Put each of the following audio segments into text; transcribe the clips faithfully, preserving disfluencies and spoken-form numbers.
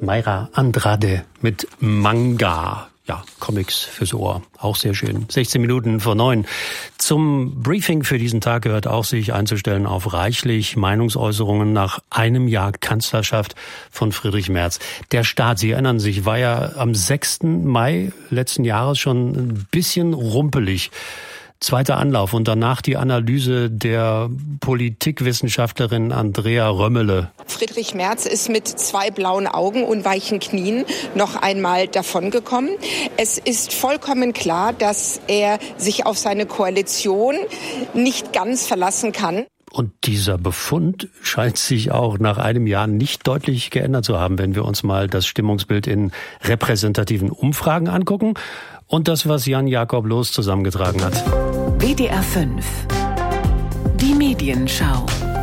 Mayra Andrade mit Manga. Ja, Comics fürs Ohr. Auch sehr schön. sechzehn Minuten vor neun. Zum Briefing für diesen Tag gehört auch, sich einzustellen auf reichlich Meinungsäußerungen nach einem Jahr Kanzlerschaft von Friedrich Merz. Der Start, Sie erinnern sich, war ja am sechsten Mai letzten Jahres schon ein bisschen rumpelig. Zweiter Anlauf und danach die Analyse der Politikwissenschaftlerin Andrea Römmele. Friedrich Merz ist mit zwei blauen Augen und weichen Knien noch einmal davongekommen. Es ist vollkommen klar, dass er sich auf seine Koalition nicht ganz verlassen kann. Und dieser Befund scheint sich auch nach einem Jahr nicht deutlich geändert zu haben, wenn wir uns mal das Stimmungsbild in repräsentativen Umfragen angucken und das, was Jan-Jakob Loos zusammengetragen hat. W D R fünf. Die Medienschau.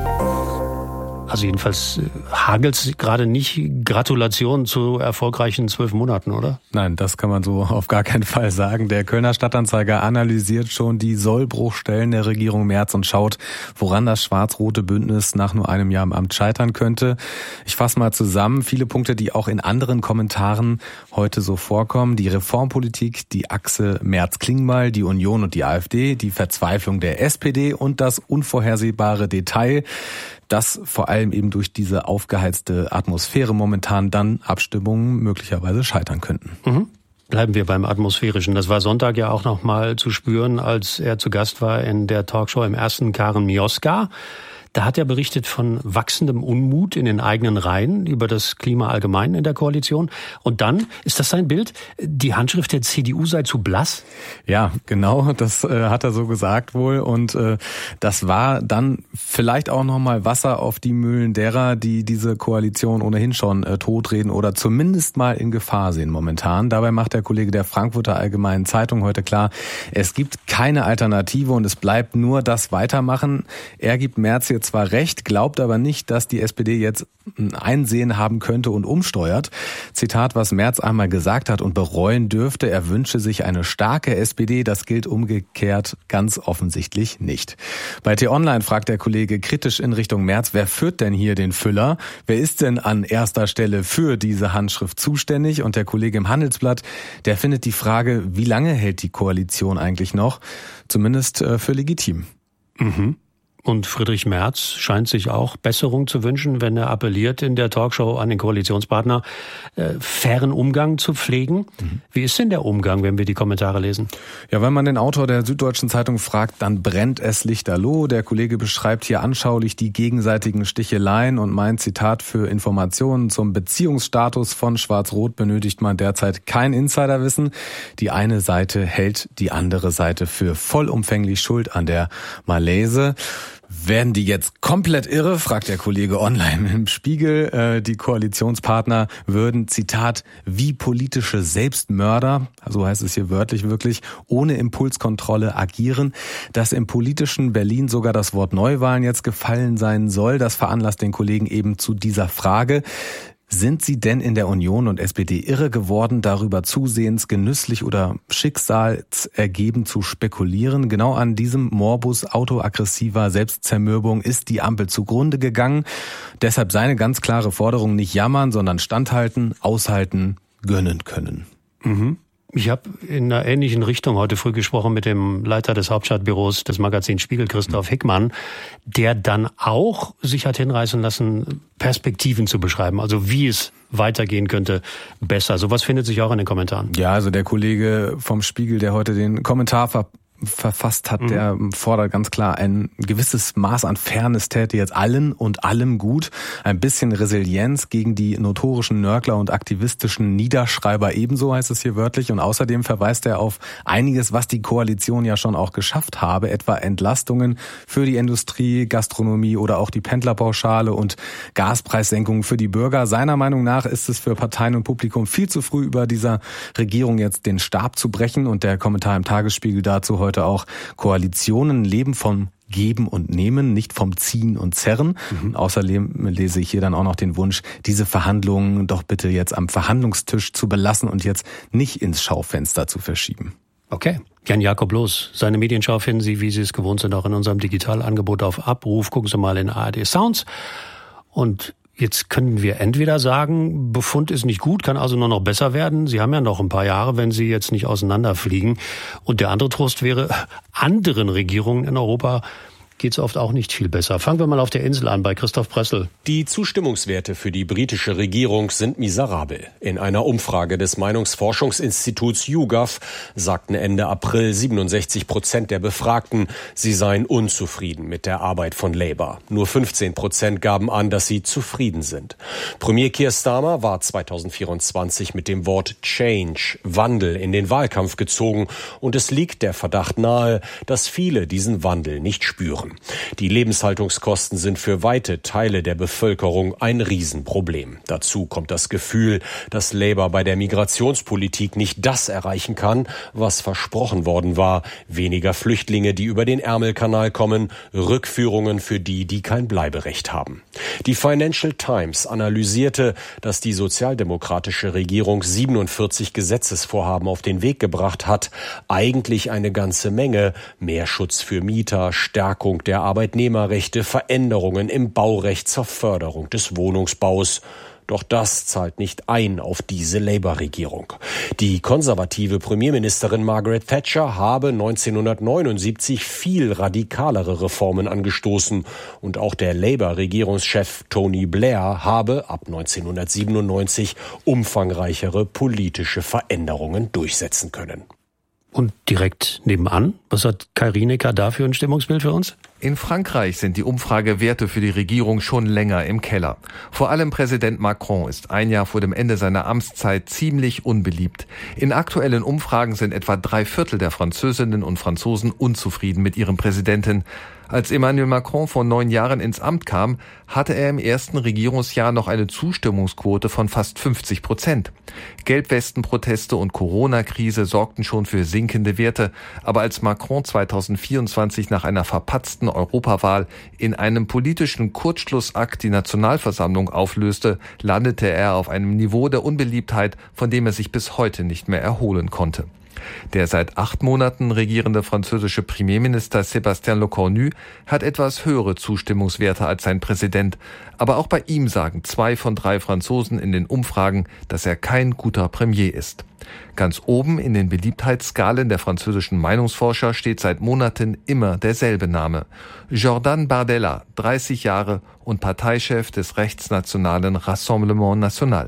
Also jedenfalls hagelt es gerade nicht Gratulation zu erfolgreichen zwölf Monaten, oder? Nein, das kann man so auf gar keinen Fall sagen. Der Kölner Stadtanzeiger analysiert schon die Sollbruchstellen der Regierung Merz und schaut, woran das schwarz-rote Bündnis nach nur einem Jahr im Amt scheitern könnte. Ich fasse mal zusammen. Viele Punkte, die auch in anderen Kommentaren heute so vorkommen. Die Reformpolitik, die Achse Merz-Klingbeil, die Union und die AfD, die Verzweiflung der S P D und das unvorhersehbare Detail, dass vor allem eben durch diese aufgeheizte Atmosphäre momentan dann Abstimmungen möglicherweise scheitern könnten. Mhm. Bleiben wir beim Atmosphärischen. Das war Sonntag ja auch noch mal zu spüren, als er zu Gast war in der Talkshow im ersten Karen Mioska. Da hat er berichtet von wachsendem Unmut in den eigenen Reihen über das Klima allgemein in der Koalition. Und dann, ist das sein Bild, die Handschrift der C D U sei zu blass? Ja, genau, das äh, hat er so gesagt wohl. Und äh, das war dann vielleicht auch nochmal Wasser auf die Mühlen derer, die diese Koalition ohnehin schon äh, totreden oder zumindest mal in Gefahr sehen momentan. Dabei macht der Kollege der Frankfurter Allgemeinen Zeitung heute klar, es gibt keine Alternative und es bleibt nur das Weitermachen. Er gibt Merz jetzt zwar recht, glaubt aber nicht, dass die S P D jetzt ein Einsehen haben könnte und umsteuert. Zitat, was Merz einmal gesagt hat und bereuen dürfte, er wünsche sich eine starke S P D, das gilt umgekehrt ganz offensichtlich nicht. Bei T-Online fragt der Kollege kritisch in Richtung Merz, wer führt denn hier den Füller? Wer ist denn an erster Stelle für diese Handschrift zuständig? Und der Kollege im Handelsblatt, der findet die Frage, wie lange hält die Koalition eigentlich noch? Zumindest äh, für legitim. Mhm. Und Friedrich Merz scheint sich auch Besserung zu wünschen, wenn er appelliert in der Talkshow an den Koalitionspartner, äh, fairen Umgang zu pflegen. Mhm. Wie ist denn der Umgang, wenn wir die Kommentare lesen? Ja, wenn man den Autor der Süddeutschen Zeitung fragt, dann brennt es lichterloh. Der Kollege beschreibt hier anschaulich die gegenseitigen Sticheleien und meint, Zitat, für Informationen zum Beziehungsstatus von Schwarz-Rot benötigt man derzeit kein Insiderwissen. Die eine Seite hält die andere Seite für vollumfänglich schuld an der Malaise. Werden die jetzt komplett irre, fragt der Kollege online im Spiegel. Die Koalitionspartner würden, Zitat, wie politische Selbstmörder, so heißt es hier wörtlich wirklich, ohne Impulskontrolle agieren. Dass im politischen Berlin sogar das Wort Neuwahlen jetzt gefallen sein soll, das veranlasst den Kollegen eben zu dieser Frage. Sind sie denn in der Union und S P D irre geworden, darüber zusehends genüsslich oder schicksalsergeben zu spekulieren? Genau an diesem Morbus autoaggressiver Selbstzermürbung ist die Ampel zugrunde gegangen. Deshalb seine ganz klare Forderung: nicht jammern, sondern standhalten, aushalten, gönnen können. Mhm. Ich habe in einer ähnlichen Richtung heute früh gesprochen mit dem Leiter des Hauptstadtbüros des Magazins Spiegel, Christoph Hickmann, der dann auch sich hat hinreißen lassen, Perspektiven zu beschreiben, also wie es weitergehen könnte, besser. Sowas findet sich auch in den Kommentaren. Ja, also der Kollege vom Spiegel, der heute den Kommentar ver- verfasst hat, mhm. der fordert ganz klar ein gewisses Maß an Fairness, täte jetzt allen und allem gut. Ein bisschen Resilienz gegen die notorischen Nörgler und aktivistischen Niederschreiber ebenso, heißt es hier wörtlich. Und außerdem verweist er auf einiges, was die Koalition ja schon auch geschafft habe, etwa Entlastungen für die Industrie, Gastronomie oder auch die Pendlerpauschale und Gaspreissenkungen für die Bürger. Seiner Meinung nach ist es für Parteien und Publikum viel zu früh, über dieser Regierung jetzt den Stab zu brechen. Und der Kommentar im Tagesspiegel dazu heute auch: Koalitionen leben vom Geben und Nehmen, nicht vom Ziehen und Zerren. Mhm. Außerdem lese ich hier dann auch noch den Wunsch, diese Verhandlungen doch bitte jetzt am Verhandlungstisch zu belassen und jetzt nicht ins Schaufenster zu verschieben. Okay. Jan-Jakob Loos, seine Medienschau finden Sie, wie Sie es gewohnt sind, auch in unserem Digitalangebot auf Abruf. Gucken Sie mal in A R D Sounds. Und Jetzt können wir entweder sagen, Befund ist nicht gut, kann also nur noch besser werden. Sie haben ja noch ein paar Jahre, wenn Sie jetzt nicht auseinanderfliegen. Und der andere Trost wäre, anderen Regierungen in Europa geht es oft auch nicht viel besser. Fangen wir mal auf der Insel an, bei Christoph Pressel. Die Zustimmungswerte für die britische Regierung sind miserabel. In einer Umfrage des Meinungsforschungsinstituts YouGov sagten Ende April siebenundsechzig Prozent der Befragten, sie seien unzufrieden mit der Arbeit von Labour. Nur fünfzehn Prozent gaben an, dass sie zufrieden sind. Premier Keir Starmer war zweitausendvierundzwanzig mit dem Wort Change, Wandel, in den Wahlkampf gezogen. Und es liegt der Verdacht nahe, dass viele diesen Wandel nicht spüren. Die Lebenshaltungskosten sind für weite Teile der Bevölkerung ein Riesenproblem. Dazu kommt das Gefühl, dass Labour bei der Migrationspolitik nicht das erreichen kann, was versprochen worden war. Weniger Flüchtlinge, die über den Ärmelkanal kommen, Rückführungen für die, die kein Bleiberecht haben. Die Financial Times analysierte, dass die sozialdemokratische Regierung siebenundvierzig Gesetzesvorhaben auf den Weg gebracht hat. Eigentlich eine ganze Menge. Mehr Schutz für Mieter, Stärkung der Arbeitnehmerrechte, Veränderungen im Baurecht zur Förderung des Wohnungsbaus. Doch das zahlt nicht ein auf diese Labour-Regierung. Die konservative Premierministerin Margaret Thatcher habe neunzehnhundertneunundsiebzig viel radikalere Reformen angestoßen. Und auch der Labour-Regierungschef Tony Blair habe ab neunzehnhundertsiebenundneunzig umfangreichere politische Veränderungen durchsetzen können. Und direkt nebenan, was hat Kai Rienecker da für ein Stimmungsbild für uns? In Frankreich sind die Umfragewerte für die Regierung schon länger im Keller. Vor allem Präsident Macron ist ein Jahr vor dem Ende seiner Amtszeit ziemlich unbeliebt. In aktuellen Umfragen sind etwa drei Viertel der Französinnen und Franzosen unzufrieden mit ihrem Präsidenten. Als Emmanuel Macron vor neun Jahren ins Amt kam, hatte er im ersten Regierungsjahr noch eine Zustimmungsquote von fast fünfzig Prozent. Gelbwestenproteste und Corona-Krise sorgten schon für sinkende Werte, aber als Macron zweitausendvierundzwanzig nach einer verpatzten Europawahl in einem politischen Kurzschlussakt die Nationalversammlung auflöste, landete er auf einem Niveau der Unbeliebtheit, von dem er sich bis heute nicht mehr erholen konnte. Der seit acht Monaten regierende französische Premierminister Sébastien Lecornu hat etwas höhere Zustimmungswerte als sein Präsident. Aber auch bei ihm sagen zwei von drei Franzosen in den Umfragen, dass er kein guter Premier ist. Ganz oben in den Beliebtheitsskalen der französischen Meinungsforscher steht seit Monaten immer derselbe Name. Jordan Bardella, dreißig Jahre und Parteichef des rechtsnationalen Rassemblement National.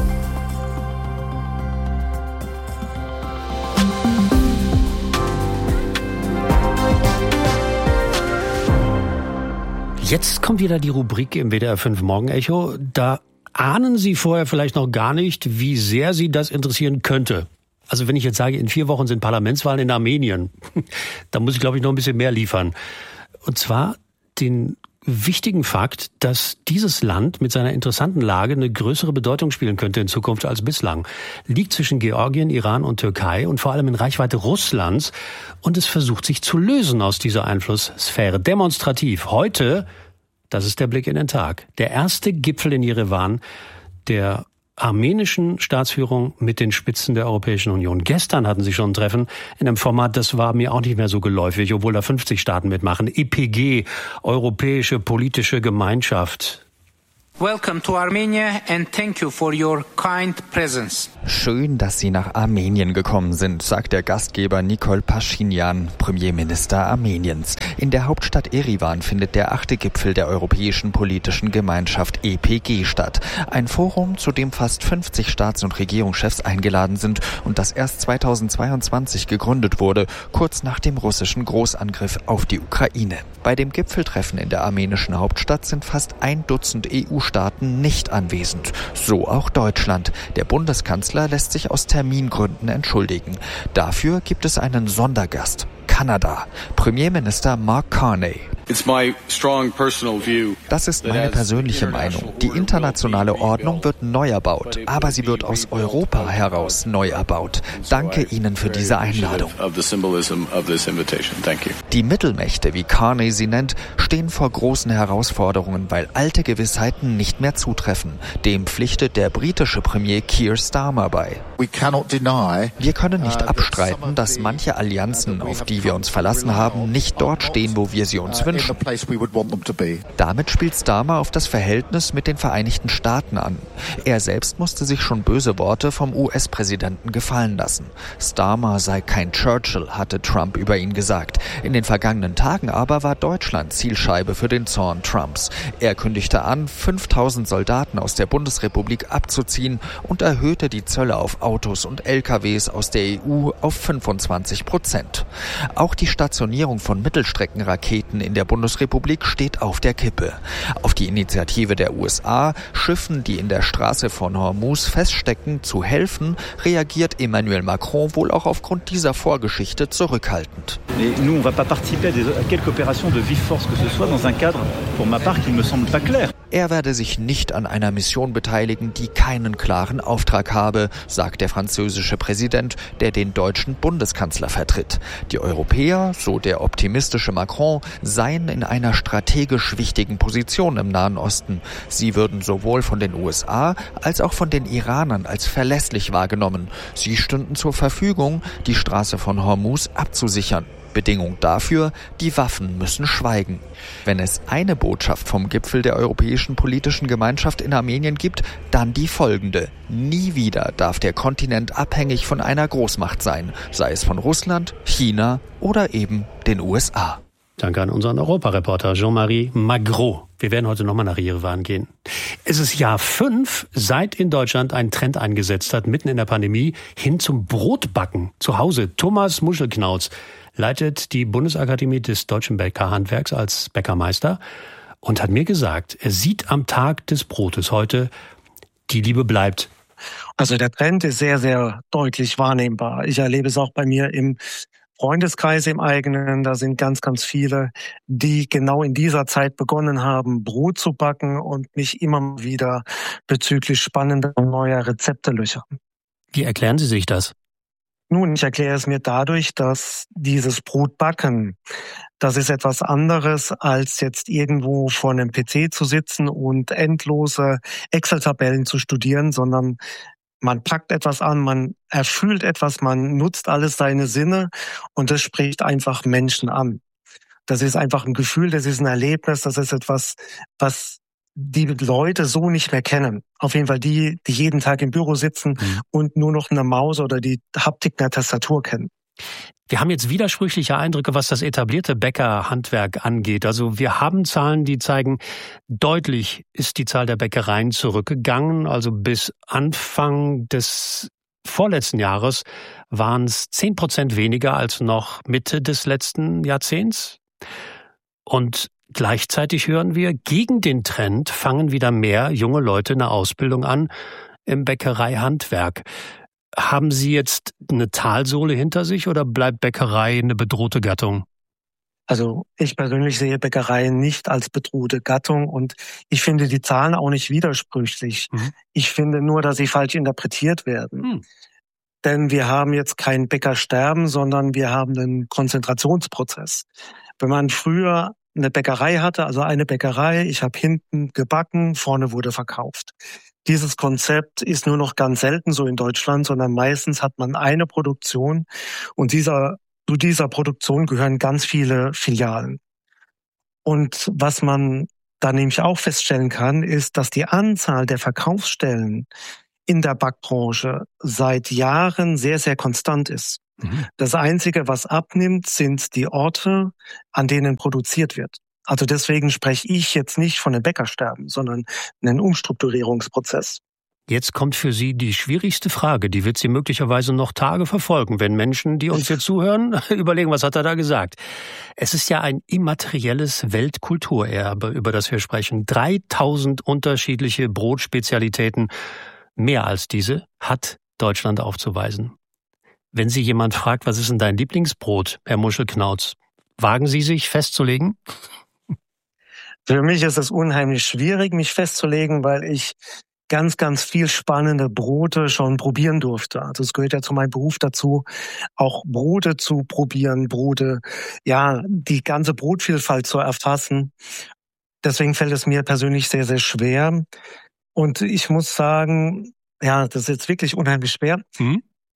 Jetzt kommt wieder die Rubrik im W D R fünf Morgenecho. Da ahnen Sie vorher vielleicht noch gar nicht, wie sehr Sie das interessieren könnte. Also wenn ich jetzt sage, in vier Wochen sind Parlamentswahlen in Armenien, da muss ich, glaube ich, noch ein bisschen mehr liefern. Und zwar den wichtigen Fakt, dass dieses Land mit seiner interessanten Lage eine größere Bedeutung spielen könnte in Zukunft als bislang. Liegt zwischen Georgien, Iran und Türkei und vor allem in Reichweite Russlands. Und es versucht sich zu lösen aus dieser Einflusssphäre. Demonstrativ. Heute, das ist der Blick in den Tag, der erste Gipfel in Jerewan der armenischen Staatsführung mit den Spitzen der Europäischen Union. Gestern hatten sie schon ein Treffen in einem Format, das war mir auch nicht mehr so geläufig, obwohl da fünfzig Staaten mitmachen. E P G, Europäische Politische Gemeinschaft. Welcome to Armenia and thank you for your kind presence. Schön, dass Sie nach Armenien gekommen sind, sagt der Gastgeber Nikol Paschinjan, Premierminister Armeniens. In der Hauptstadt Erivan findet der achte Gipfel der Europäischen Politischen Gemeinschaft E P G statt. Ein Forum, zu dem fast fünfzig Staats- und Regierungschefs eingeladen sind und das erst zweitausendzweiundzwanzig gegründet wurde, kurz nach dem russischen Großangriff auf die Ukraine. Bei dem Gipfeltreffen in der armenischen Hauptstadt sind fast ein Dutzend E U-Staaten nicht anwesend. So auch Deutschland. Der Bundeskanzler lässt sich aus Termingründen entschuldigen. Dafür gibt es einen Sondergast. Kanada. Premierminister Mark Carney. Das ist meine persönliche Meinung. Die internationale Ordnung wird neu erbaut, aber sie wird aus Europa heraus neu erbaut. Danke Ihnen für diese Einladung. Die Mittelmächte, wie Carney sie nennt, stehen vor großen Herausforderungen, weil alte Gewissheiten nicht mehr zutreffen. Dem pflichtet der britische Premier Keir Starmer bei. Wir können nicht abstreiten, dass manche Allianzen, auf die wir uns verlassen haben, nicht dort stehen, wo wir sie uns wünschen. Deutschland. Damit spielt Starmer auf das Verhältnis mit den Vereinigten Staaten an. Er selbst musste sich schon böse Worte vom U S-Präsidenten gefallen lassen. Starmer sei kein Churchill, hatte Trump über ihn gesagt. In den vergangenen Tagen aber war Deutschland Zielscheibe für den Zorn Trumps. Er kündigte an, fünftausend Soldaten aus der Bundesrepublik abzuziehen und erhöhte die Zölle auf Autos und L K Ws aus der E U auf fünfundzwanzig Prozent. Auch die Stationierung von Mittelstreckenraketen in der Bundesrepublik steht auf der Kippe. Auf die Initiative der U S A, Schiffen, die in der Straße von Hormuz feststecken, zu helfen, reagiert Emmanuel Macron wohl auch aufgrund dieser Vorgeschichte zurückhaltend. Nous, on va pas participer à quelque opération de vive force que ce soit dans un cadre, pour ma part, qui me semble pas clair. Er werde sich nicht an einer Mission beteiligen, die keinen klaren Auftrag habe, sagt der französische Präsident, der den deutschen Bundeskanzler vertritt. Die Europäer, so der optimistische Macron, seien in einer strategisch wichtigen Position im Nahen Osten. Sie würden sowohl von den U S A als auch von den Iranern als verlässlich wahrgenommen. Sie stünden zur Verfügung, die Straße von Hormuz abzusichern. Bedingung dafür, die Waffen müssen schweigen. Wenn es eine Botschaft vom Gipfel der Europäischen Politischen Gemeinschaft in Armenien gibt, dann die folgende. Nie wieder darf der Kontinent abhängig von einer Großmacht sein, sei es von Russland, China oder eben den U S A. Danke an unseren Europareporter Jean-Marie Magro. Wir werden heute nochmal nach Jerewan gehen. Es ist Jahr fünf, seit in Deutschland ein Trend eingesetzt hat, mitten in der Pandemie, hin zum Brotbacken zu Hause. Thomas Muschelknauz leitet die Bundesakademie des Deutschen Bäckerhandwerks als Bäckermeister und hat mir gesagt, er sieht am Tag des Brotes heute, die Liebe bleibt. Also der Trend ist sehr, sehr deutlich wahrnehmbar. Ich erlebe es auch bei mir im Freundeskreis im eigenen. Da sind ganz, ganz viele, die genau in dieser Zeit begonnen haben, Brot zu backen und mich immer wieder bezüglich spannender und neuer Rezepte löchern. Wie erklären Sie sich das? Nun, ich erkläre es mir dadurch, dass dieses Brotbacken, das ist etwas anderes, als jetzt irgendwo vor einem P C zu sitzen und endlose Excel-Tabellen zu studieren, sondern man packt etwas an, man erfüllt etwas, man nutzt alles seine Sinne und das spricht einfach Menschen an. Das ist einfach ein Gefühl, das ist ein Erlebnis, das ist etwas, was die Leute so nicht mehr kennen. Auf jeden Fall die, die jeden Tag im Büro sitzen mhm. und nur noch eine Maus oder die Haptik einer Tastatur kennen. Wir haben jetzt widersprüchliche Eindrücke, was das etablierte Bäckerhandwerk angeht. Also wir haben Zahlen, die zeigen, deutlich ist die Zahl der Bäckereien zurückgegangen. Also bis Anfang des vorletzten Jahres waren es zehn Prozent weniger als noch Mitte des letzten Jahrzehnts. Und gleichzeitig hören wir, gegen den Trend fangen wieder mehr junge Leute eine Ausbildung an im Bäckereihandwerk. Haben Sie jetzt eine Talsohle hinter sich oder bleibt Bäckerei eine bedrohte Gattung? Also ich persönlich sehe Bäckerei nicht als bedrohte Gattung und ich finde die Zahlen auch nicht widersprüchlich. Mhm. Ich finde nur, dass sie falsch interpretiert werden. Mhm. Denn wir haben jetzt kein Bäckersterben, sondern wir haben einen Konzentrationsprozess. Wenn man früher eine Bäckerei hatte, also eine Bäckerei, ich habe hinten gebacken, vorne wurde verkauft. Dieses Konzept ist nur noch ganz selten so in Deutschland, sondern meistens hat man eine Produktion und dieser, zu dieser Produktion gehören ganz viele Filialen. Und was man da nämlich auch feststellen kann, ist, dass die Anzahl der Verkaufsstellen in der Backbranche seit Jahren sehr, sehr konstant ist. Mhm. Das Einzige, was abnimmt, sind die Orte, an denen produziert wird. Also deswegen spreche ich jetzt nicht von einem Bäckersterben, sondern einen Umstrukturierungsprozess. Jetzt kommt für Sie die schwierigste Frage, die wird Sie möglicherweise noch Tage verfolgen, wenn Menschen, die uns hier zuhören, überlegen, was hat er da gesagt. Es ist ja ein immaterielles Weltkulturerbe, über das wir sprechen. dreitausend unterschiedliche Brotspezialitäten, mehr als diese, hat Deutschland aufzuweisen. Wenn Sie jemand fragt, was ist denn dein Lieblingsbrot, Herr Muschelknauz, wagen Sie sich festzulegen? Für mich ist es unheimlich schwierig, mich festzulegen, weil ich ganz, ganz viel spannende Brote schon probieren durfte. Also es gehört ja zu meinem Beruf dazu, auch Brote zu probieren, Brote, ja, die ganze Brotvielfalt zu erfassen. Deswegen fällt es mir persönlich sehr, sehr schwer. Und ich muss sagen, ja, das ist jetzt wirklich unheimlich schwer. Mhm.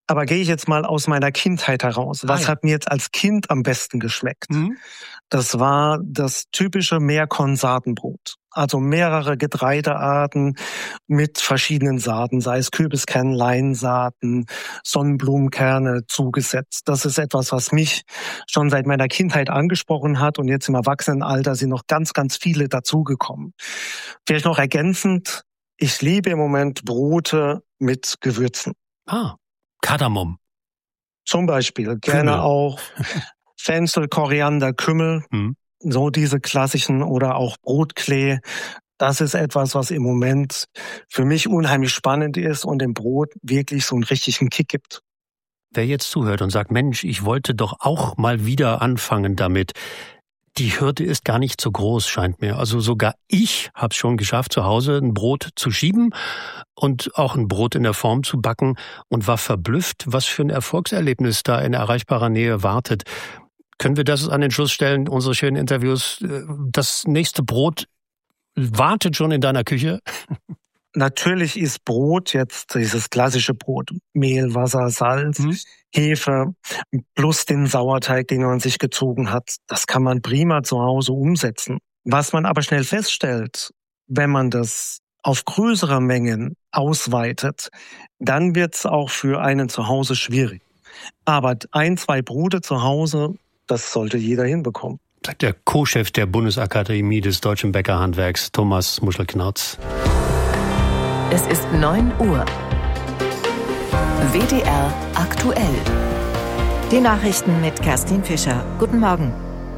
Aber gehe ich jetzt mal aus meiner Kindheit heraus. Was ah, ja. hat mir jetzt als Kind am besten geschmeckt? Mhm. Das war das typische Meerkorn-Saatenbrot. Also mehrere Getreidearten mit verschiedenen Saaten, sei es Kürbiskerne, Leinsaaten, Sonnenblumenkerne zugesetzt. Das ist etwas, was mich schon seit meiner Kindheit angesprochen hat. Und jetzt im Erwachsenenalter sind noch ganz, ganz viele dazugekommen. Vielleicht noch ergänzend, ich liebe im Moment Brote mit Gewürzen. Ah. Kardamom. Zum Beispiel. Gerne Kümmel. Auch Fenchel, Koriander, Kümmel. Mhm. So diese klassischen oder auch Brotklee. Das ist etwas, was im Moment für mich unheimlich spannend ist und dem Brot wirklich so einen richtigen Kick gibt. Wer jetzt zuhört und sagt, Mensch, ich wollte doch auch mal wieder anfangen damit. Die Hürde ist gar nicht so groß, scheint mir. Also sogar ich habe es schon geschafft, zu Hause ein Brot zu schieben und auch ein Brot in der Form zu backen und war verblüfft, was für ein Erfolgserlebnis da in erreichbarer Nähe wartet. Können wir das an den Schluss stellen, unsere schönen Interviews? Das nächste Brot wartet schon in deiner Küche? Natürlich ist Brot jetzt dieses klassische Brot. Mehl, Wasser, Salz, mhm. Hefe plus den Sauerteig, den man sich gezogen hat. Das kann man prima zu Hause umsetzen. Was man aber schnell feststellt, wenn man das auf größere Mengen ausweitet, dann wird es auch für einen zu Hause schwierig. Aber ein, zwei Brote zu Hause, das sollte jeder hinbekommen. Sagt der Co-Chef der Bundesakademie des Deutschen Bäckerhandwerks, Thomas Muschel-Knautz. Es ist neun Uhr. W D R aktuell. Die Nachrichten mit Kerstin Fischer. Guten Morgen.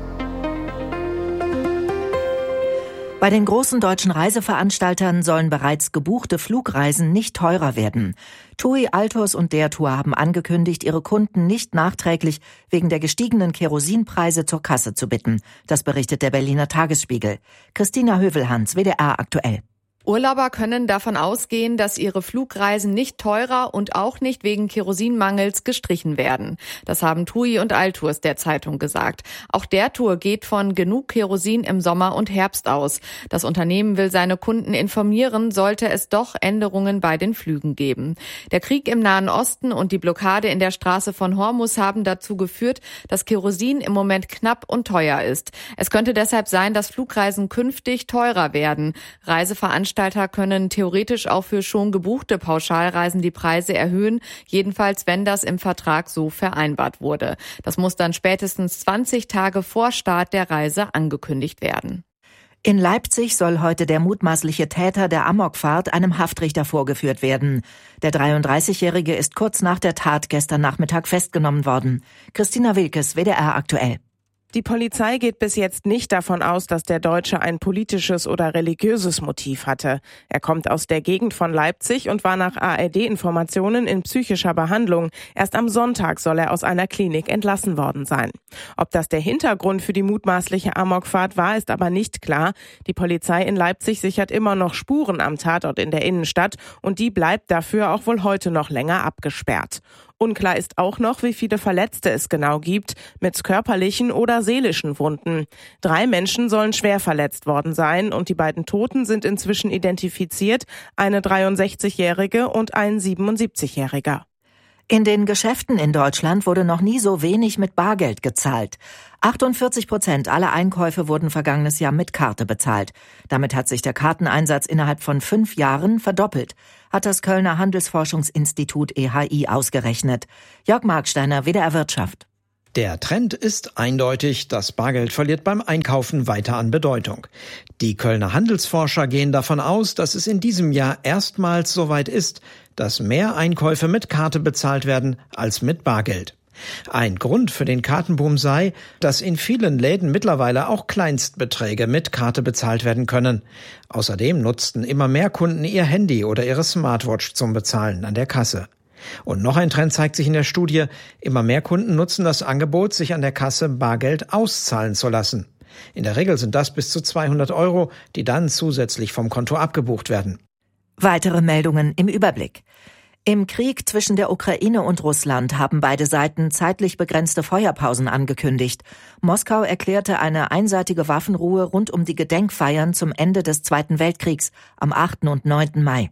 Bei den großen deutschen Reiseveranstaltern sollen bereits gebuchte Flugreisen nicht teurer werden. T U I, Altos und der Tour haben angekündigt, ihre Kunden nicht nachträglich wegen der gestiegenen Kerosinpreise zur Kasse zu bitten. Das berichtet der Berliner Tagesspiegel. Christina Hövelhans, W D R aktuell. Urlauber können davon ausgehen, dass ihre Flugreisen nicht teurer und auch nicht wegen Kerosinmangels gestrichen werden. Das haben T U I und Altours der Zeitung gesagt. Auch der Tour geht von genug Kerosin im Sommer und Herbst aus. Das Unternehmen will seine Kunden informieren, sollte es doch Änderungen bei den Flügen geben. Der Krieg im Nahen Osten und die Blockade in der Straße von Hormuz haben dazu geführt, dass Kerosin im Moment knapp und teuer ist. Es könnte deshalb sein, dass Flugreisen künftig teurer werden. Reiseveranstaltungen Veranstalter können theoretisch auch für schon gebuchte Pauschalreisen die Preise erhöhen, jedenfalls wenn das im Vertrag so vereinbart wurde. Das muss dann spätestens zwanzig Tage vor Start der Reise angekündigt werden. In Leipzig soll heute der mutmaßliche Täter der Amokfahrt einem Haftrichter vorgeführt werden. Der dreiunddreißigjährige ist kurz nach der Tat gestern Nachmittag festgenommen worden. Christina Wilkes, W D R aktuell. Die Polizei geht bis jetzt nicht davon aus, dass der Deutsche ein politisches oder religiöses Motiv hatte. Er kommt aus der Gegend von Leipzig und war nach A R D-Informationen in psychischer Behandlung. Erst am Sonntag soll er aus einer Klinik entlassen worden sein. Ob das der Hintergrund für die mutmaßliche Amokfahrt war, ist aber nicht klar. Die Polizei in Leipzig sichert immer noch Spuren am Tatort in der Innenstadt und die bleibt dafür auch wohl heute noch länger abgesperrt. Unklar ist auch noch, wie viele Verletzte es genau gibt, mit körperlichen oder seelischen Wunden. Drei Menschen sollen schwer verletzt worden sein und die beiden Toten sind inzwischen identifiziert, eine dreiundsechzigjährige und ein siebenundsiebzigjähriger. In den Geschäften in Deutschland wurde noch nie so wenig mit Bargeld gezahlt. achtundvierzig Prozent aller Einkäufe wurden vergangenes Jahr mit Karte bezahlt. Damit hat sich der Karteneinsatz innerhalb von fünf Jahren verdoppelt, hat das Kölner Handelsforschungsinstitut E H I ausgerechnet. Jörg Marksteiner, W D R Wirtschaft. Der Trend ist eindeutig, das Bargeld verliert beim Einkaufen weiter an Bedeutung. Die Kölner Handelsforscher gehen davon aus, dass es in diesem Jahr erstmals soweit ist, dass mehr Einkäufe mit Karte bezahlt werden als mit Bargeld. Ein Grund für den Kartenboom sei, dass in vielen Läden mittlerweile auch Kleinstbeträge mit Karte bezahlt werden können. Außerdem nutzten immer mehr Kunden ihr Handy oder ihre Smartwatch zum Bezahlen an der Kasse. Und noch ein Trend zeigt sich in der Studie. Immer mehr Kunden nutzen das Angebot, sich an der Kasse Bargeld auszahlen zu lassen. In der Regel sind das bis zu zweihundert Euro, die dann zusätzlich vom Konto abgebucht werden. Weitere Meldungen im Überblick. Im Krieg zwischen der Ukraine und Russland haben beide Seiten zeitlich begrenzte Feuerpausen angekündigt. Moskau erklärte eine einseitige Waffenruhe rund um die Gedenkfeiern zum Ende des Zweiten Weltkriegs am achten und neunten Mai.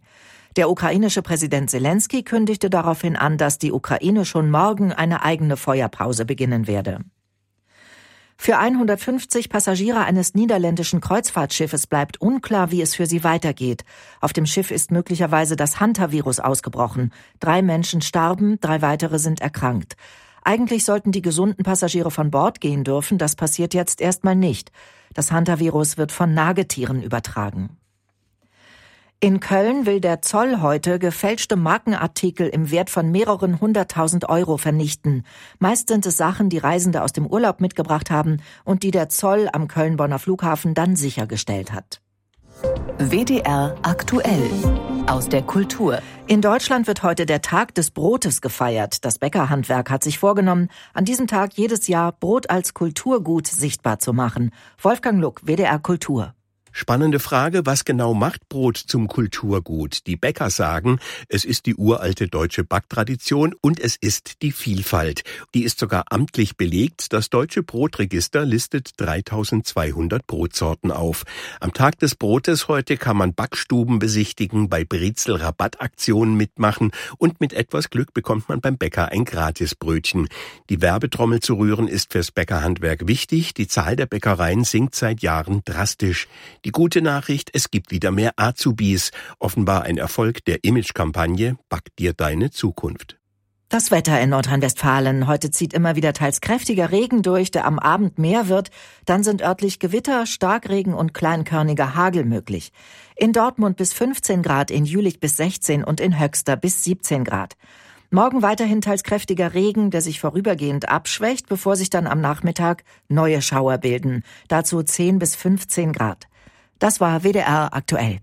Der ukrainische Präsident Selensky kündigte daraufhin an, dass die Ukraine schon morgen eine eigene Feuerpause beginnen werde. Für hundertfünfzig Passagiere eines niederländischen Kreuzfahrtschiffes bleibt unklar, wie es für sie weitergeht. Auf dem Schiff ist möglicherweise das Hantavirus ausgebrochen. Drei Menschen starben, drei weitere sind erkrankt. Eigentlich sollten die gesunden Passagiere von Bord gehen dürfen, das passiert jetzt erstmal nicht. Das Hantavirus wird von Nagetieren übertragen. In Köln will der Zoll heute gefälschte Markenartikel im Wert von mehreren hunderttausend Euro vernichten. Meist sind es Sachen, die Reisende aus dem Urlaub mitgebracht haben und die der Zoll am Köln-Bonner Flughafen dann sichergestellt hat. W D R aktuell aus der Kultur. In Deutschland wird heute der Tag des Brotes gefeiert. Das Bäckerhandwerk hat sich vorgenommen, an diesem Tag jedes Jahr Brot als Kulturgut sichtbar zu machen. Wolfgang Luck, W D R Kultur. Spannende Frage, was genau macht Brot zum Kulturgut? Die Bäcker sagen, es ist die uralte deutsche Backtradition und es ist die Vielfalt. Die ist sogar amtlich belegt. Das Deutsche Brotregister listet dreitausendzweihundert Brotsorten auf. Am Tag des Brotes heute kann man Backstuben besichtigen, bei Brezel-Rabattaktionen mitmachen und mit etwas Glück bekommt man beim Bäcker ein Gratisbrötchen. Die Werbetrommel zu rühren ist fürs Bäckerhandwerk wichtig. Die Zahl der Bäckereien sinkt seit Jahren drastisch. Die gute Nachricht, es gibt wieder mehr Azubis. Offenbar ein Erfolg der Imagekampagne Back dir deine Zukunft. Das Wetter in Nordrhein-Westfalen. Heute zieht immer wieder teils kräftiger Regen durch, der am Abend mehr wird. Dann sind örtlich Gewitter, Starkregen und kleinkörniger Hagel möglich. In Dortmund bis fünfzehn Grad, in Jülich bis sechzehn und in Höxter bis siebzehn Grad. Morgen weiterhin teils kräftiger Regen, der sich vorübergehend abschwächt, bevor sich dann am Nachmittag neue Schauer bilden. Dazu zehn bis fünfzehn Grad. Das war W D R aktuell.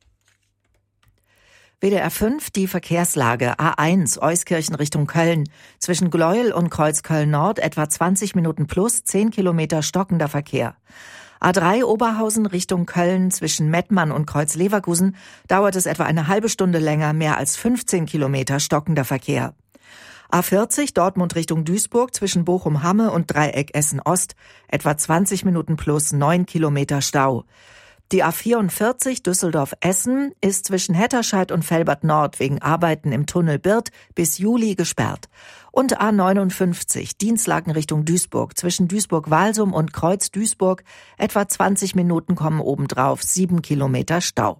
W D R fünf, die Verkehrslage. A eins, Euskirchen Richtung Köln. Zwischen Gleuel und Kreuzköln Nord etwa zwanzig Minuten plus, zehn Kilometer stockender Verkehr. A drei, Oberhausen Richtung Köln. Zwischen Mettmann und Kreuz-Leverkusen dauert es etwa eine halbe Stunde länger, mehr als fünfzehn Kilometer stockender Verkehr. A vierzig, Dortmund Richtung Duisburg. Zwischen Bochum-Hamme und Dreieck Essen-Ost etwa zwanzig Minuten plus, neun Kilometer Stau. Die A vierundvierzig Düsseldorf-Essen ist zwischen Hetterscheid und Velbert Nord wegen Arbeiten im Tunnel Birth bis Juli gesperrt. Und A neunundfünfzig Dienstlaken Richtung Duisburg zwischen Duisburg-Walsum und Kreuz-Duisburg etwa zwanzig Minuten kommen obendrauf, sieben Kilometer Stau.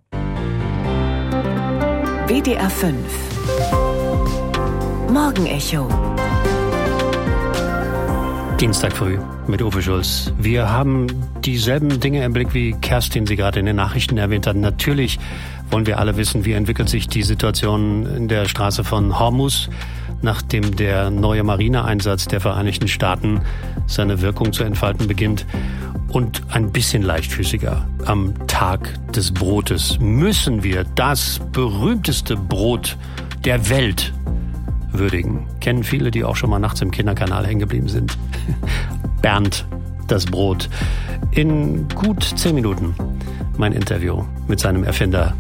W D R fünf Morgenecho. Dienstag früh mit Uwe Schulz. Wir haben dieselben Dinge im Blick, wie Kerstin sie gerade in den Nachrichten erwähnt hat. Natürlich wollen wir alle wissen, wie entwickelt sich die Situation in der Straße von Hormuz, nachdem der neue Marineeinsatz der Vereinigten Staaten seine Wirkung zu entfalten beginnt. Und ein bisschen leichtfüßiger. Am Tag des Brotes müssen wir das berühmteste Brot der Welt würdigen. Kennen viele, die auch schon mal nachts im Kinderkanal hängen geblieben sind. Bernd, das Brot. In gut zehn Minuten mein Interview mit seinem Erfinder.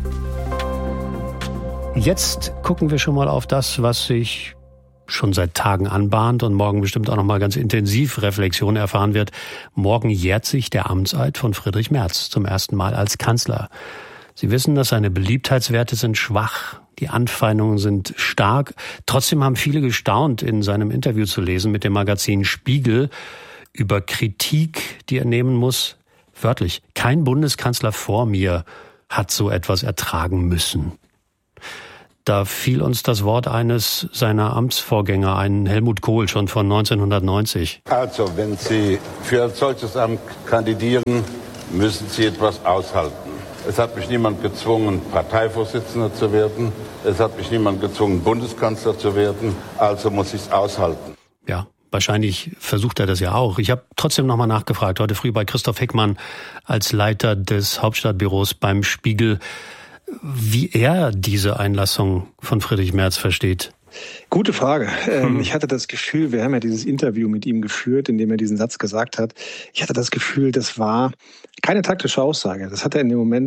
Jetzt gucken wir schon mal auf das, was sich schon seit Tagen anbahnt und morgen bestimmt auch noch mal ganz intensiv Reflexion erfahren wird. Morgen jährt sich der Amtseid von Friedrich Merz zum ersten Mal als Kanzler. Sie wissen, dass seine Beliebtheitswerte sind schwach. Die Anfeindungen sind stark. Trotzdem haben viele gestaunt, in seinem Interview zu lesen mit dem Magazin Spiegel über Kritik, die er nehmen muss. Wörtlich, kein Bundeskanzler vor mir hat so etwas ertragen müssen. Da fiel uns das Wort eines seiner Amtsvorgänger ein, Helmut Kohl, schon von neunzehnhundertneunzig. Also, wenn Sie für ein solches Amt kandidieren, müssen Sie etwas aushalten. Es hat mich niemand gezwungen, Parteivorsitzender zu werden. Es hat mich niemand gezwungen, Bundeskanzler zu werden. Also muss ich es aushalten. Ja, wahrscheinlich versucht er das ja auch. Ich habe trotzdem nochmal nachgefragt, heute früh bei Christoph Hickmann als Leiter des Hauptstadtbüros beim Spiegel, wie er diese Einlassung von Friedrich Merz versteht. Gute Frage. Ähm, ich hatte das Gefühl, wir haben ja dieses Interview mit ihm geführt, in dem er diesen Satz gesagt hat. Ich hatte das Gefühl, das war keine taktische Aussage. Das hat er in dem Moment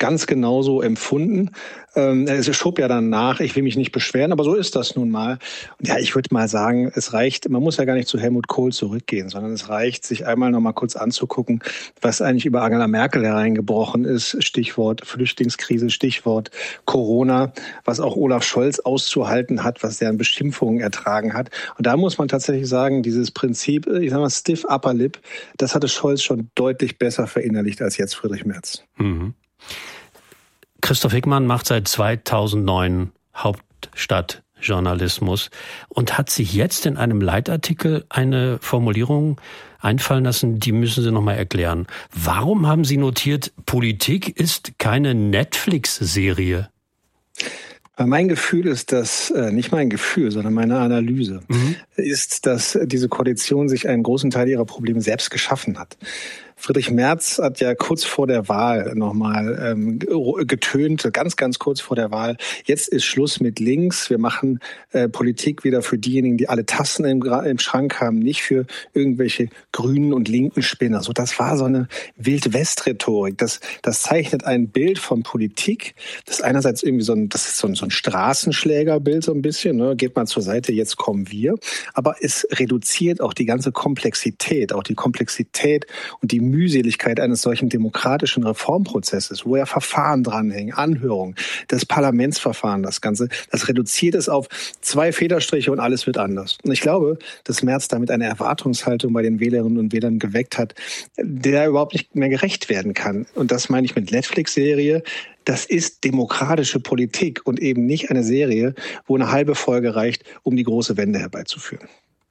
ganz genauso empfunden. Ähm, es schob ja dann nach, ich will mich nicht beschweren, aber so ist das nun mal. Und ja, ich würde mal sagen, es reicht, man muss ja gar nicht zu Helmut Kohl zurückgehen, sondern es reicht, sich einmal noch mal kurz anzugucken, was eigentlich über Angela Merkel hereingebrochen ist. Stichwort Flüchtlingskrise, Stichwort Corona, was auch Olaf Scholz auszuhalten hat, was der an Beschimpfungen ertragen hat. Und da muss man tatsächlich sagen, dieses Prinzip, ich sag mal, stiff upper lip, das hatte Scholz schon deutlich besser verinnerlicht als jetzt Friedrich Merz. Mhm. Christoph Hickmann macht seit zweitausendneun Hauptstadtjournalismus und hat sich jetzt in einem Leitartikel eine Formulierung einfallen lassen, die müssen Sie noch mal erklären. Warum haben Sie notiert, Politik ist keine Netflix-Serie? Mein Gefühl ist, dass, äh, nicht mein Gefühl, sondern meine Analyse, mhm. ist, dass diese Koalition sich einen großen Teil ihrer Probleme selbst geschaffen hat. Friedrich Merz hat ja kurz vor der Wahl nochmal ähm, getönt, ganz, ganz kurz vor der Wahl. Jetzt ist Schluss mit links. Wir machen äh, Politik wieder für diejenigen, die alle Tassen im, im Schrank haben, nicht für irgendwelche grünen und linken Spinner. So, das war so eine Wild-West-Rhetorik. Das, das zeichnet ein Bild von Politik. Das ist einerseits irgendwie so ein, das ist so ein, so ein Straßenschlägerbild so ein bisschen. Ne? Geht mal zur Seite, jetzt kommen wir. Aber es reduziert auch die ganze Komplexität, auch die Komplexität und die Mühseligkeit eines solchen demokratischen Reformprozesses, wo ja Verfahren dranhängen, Anhörungen, das Parlamentsverfahren, das Ganze, das reduziert es auf zwei Federstriche und alles wird anders. Und ich glaube, dass Merz damit eine Erwartungshaltung bei den Wählerinnen und Wählern geweckt hat, der überhaupt nicht mehr gerecht werden kann. Und das meine ich mit Netflix-Serie. Das ist demokratische Politik und eben nicht eine Serie, wo eine halbe Folge reicht, um die große Wende herbeizuführen.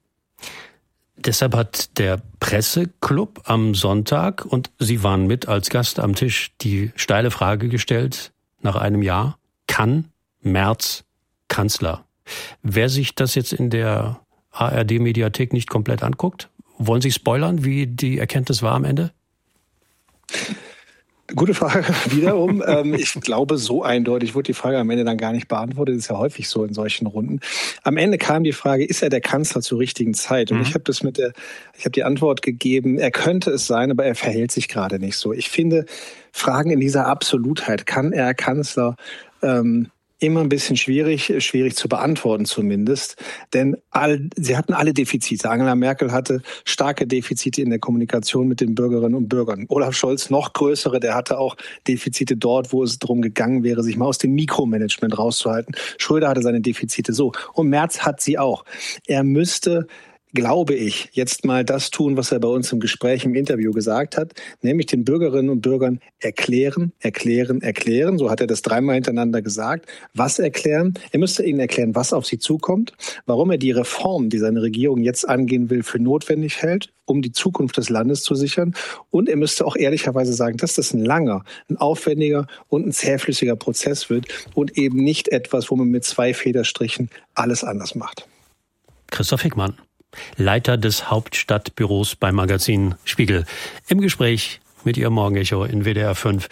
Deshalb hat der Presseclub am Sonntag, und Sie waren mit als Gast am Tisch, die steile Frage gestellt, nach einem Jahr, kann Merz Kanzler? Wer sich das jetzt in der A R D-Mediathek nicht komplett anguckt, wollen Sie spoilern, wie die Erkenntnis war am Ende? Gute Frage wiederum. ähm, ich glaube, so eindeutig wurde die Frage am Ende dann gar nicht beantwortet. Das ist ja häufig so in solchen Runden. Am Ende kam die Frage, ist er der Kanzler zur richtigen Zeit? Und mhm. ich habe das mit der, ich habe die Antwort gegeben, er könnte es sein, aber er verhält sich gerade nicht so. Ich finde Fragen in dieser Absolutheit, kann er Kanzler, ähm, immer ein bisschen schwierig, schwierig zu beantworten zumindest, denn all, sie hatten alle Defizite. Angela Merkel hatte starke Defizite in der Kommunikation mit den Bürgerinnen und Bürgern. Olaf Scholz noch größere, der hatte auch Defizite dort, wo es darum gegangen wäre, sich mal aus dem Mikromanagement rauszuhalten. Schröder hatte seine Defizite so und Merz hat sie auch. Er müsste, glaube ich, jetzt mal das tun, was er bei uns im Gespräch, im Interview gesagt hat, nämlich den Bürgerinnen und Bürgern erklären, erklären, erklären. So hat er das dreimal hintereinander gesagt. Was erklären? Er müsste ihnen erklären, was auf sie zukommt, warum er die Reform, die seine Regierung jetzt angehen will, für notwendig hält, um die Zukunft des Landes zu sichern. Und er müsste auch ehrlicherweise sagen, dass das ein langer, ein aufwendiger und ein zähflüssiger Prozess wird und eben nicht etwas, wo man mit zwei Federstrichen alles anders macht. Christoph Hickmann, Leiter des Hauptstadtbüros beim Magazin Spiegel, im Gespräch mit Ihrem Morgenecho in W D R fünf.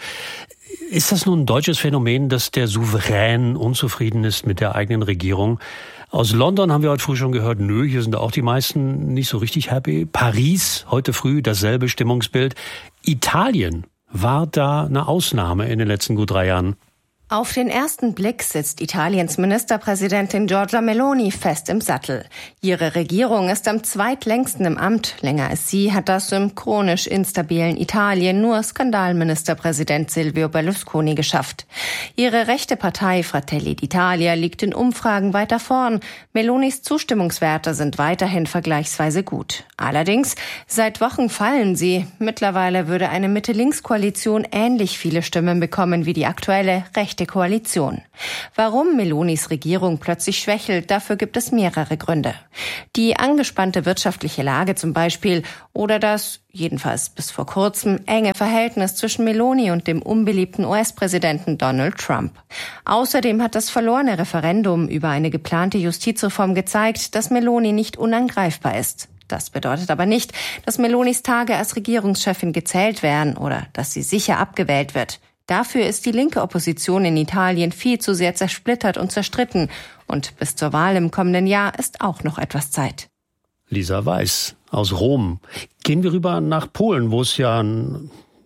Ist das nun ein deutsches Phänomen, dass der Souverän unzufrieden ist mit der eigenen Regierung? Aus London haben wir heute früh schon gehört, nö, hier sind auch die meisten nicht so richtig happy. Paris, heute früh dasselbe Stimmungsbild. Italien war da eine Ausnahme in den letzten gut drei Jahren. Auf den ersten Blick sitzt Italiens Ministerpräsidentin Giorgia Meloni fest im Sattel. Ihre Regierung ist am zweitlängsten im Amt. Länger als sie hat das im chronisch instabilen Italien nur Skandalministerpräsident Silvio Berlusconi geschafft. Ihre rechte Partei Fratelli d'Italia liegt in Umfragen weiter vorn. Melonis Zustimmungswerte sind weiterhin vergleichsweise gut. Allerdings, seit Wochen fallen sie. Mittlerweile würde eine Mitte-Links-Koalition ähnlich viele Stimmen bekommen wie die aktuelle rechte Koalition. Warum Melonis Regierung plötzlich schwächelt, dafür gibt es mehrere Gründe. Die angespannte wirtschaftliche Lage zum Beispiel oder das, jedenfalls bis vor kurzem, enge Verhältnis zwischen Meloni und dem unbeliebten U S-Präsidenten Donald Trump. Außerdem hat das verlorene Referendum über eine geplante Justizreform gezeigt, dass Meloni nicht unangreifbar ist. Das bedeutet aber nicht, dass Melonis Tage als Regierungschefin gezählt wären oder dass sie sicher abgewählt wird. Dafür ist die linke Opposition in Italien viel zu sehr zersplittert und zerstritten. Und bis zur Wahl im kommenden Jahr ist auch noch etwas Zeit. Lisa Weiß aus Rom. Gehen wir rüber nach Polen, wo es ja ein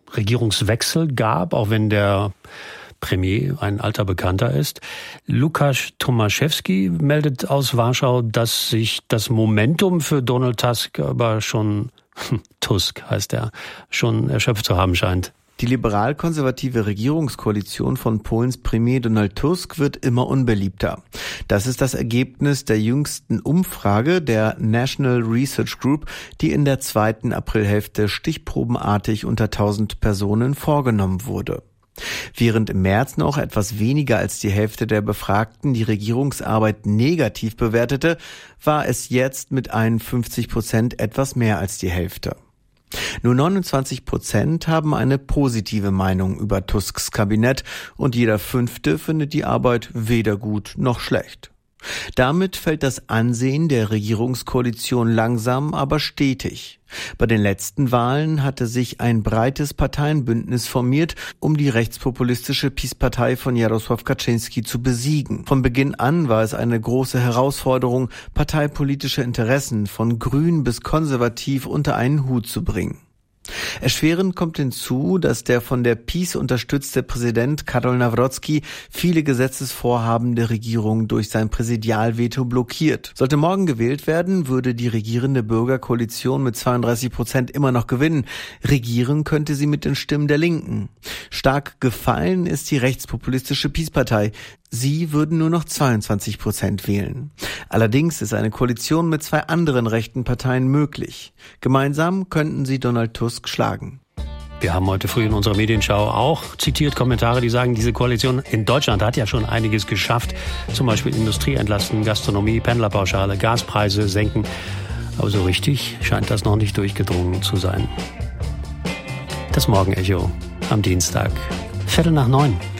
Regierungswechsel gab, auch wenn der Premier ein alter Bekannter ist. Lukasz Tomaszewski meldet aus Warschau, dass sich das Momentum für Donald Tusk aber schon, Tusk heißt er, schon erschöpft zu haben scheint. Die liberal-konservative Regierungskoalition von Polens Premier Donald Tusk wird immer unbeliebter. Das ist das Ergebnis der jüngsten Umfrage der National Research Group, die in der zweiten Aprilhälfte stichprobenartig unter tausend Personen vorgenommen wurde. Während im März noch etwas weniger als die Hälfte der Befragten die Regierungsarbeit negativ bewertete, war es jetzt mit einundfünfzig Prozent etwas mehr als die Hälfte. Nur neunundzwanzig Prozent haben eine positive Meinung über Tusks Kabinett und jeder Fünfte findet die Arbeit weder gut noch schlecht. Damit fällt das Ansehen der Regierungskoalition langsam, aber stetig. Bei den letzten Wahlen hatte sich ein breites Parteienbündnis formiert, um die rechtspopulistische PiS-Partei von Jarosław Kaczyński zu besiegen. Von Beginn an war es eine große Herausforderung, parteipolitische Interessen von grün bis konservativ unter einen Hut zu bringen. Erschwerend kommt hinzu, dass der von der PiS unterstützte Präsident Karol Nawrocki viele Gesetzesvorhaben der Regierung durch sein Präsidialveto blockiert. Sollte morgen gewählt werden, würde die regierende Bürgerkoalition mit zweiunddreißig Prozent immer noch gewinnen. Regieren könnte sie mit den Stimmen der Linken. Stark gefallen ist die rechtspopulistische PiS-Partei. Sie würden nur noch zweiundzwanzig Prozent wählen. Allerdings ist eine Koalition mit zwei anderen rechten Parteien möglich. Gemeinsam könnten sie Donald Tusk schlagen. Wir haben heute früh in unserer Medienschau auch zitiert Kommentare, die sagen, diese Koalition in Deutschland hat ja schon einiges geschafft. Zum Beispiel Industrie entlasten, Gastronomie, Pendlerpauschale, Gaspreise senken. Aber so richtig scheint das noch nicht durchgedrungen zu sein. Das Morgenecho am Dienstag, Viertel nach neun.